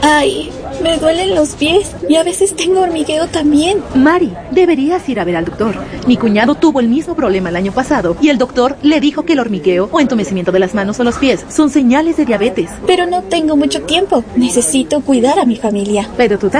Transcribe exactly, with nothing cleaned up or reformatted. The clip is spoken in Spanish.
Ay, me duelen los pies y a veces tengo hormigueo también. Mari, deberías ir a ver al doctor. Mi cuñado tuvo el mismo problema el año pasado y el doctor le dijo que el hormigueo o entumecimiento de las manos o los pies son señales de diabetes. Pero no tengo mucho tiempo. Necesito cuidar a mi familia. Pero tú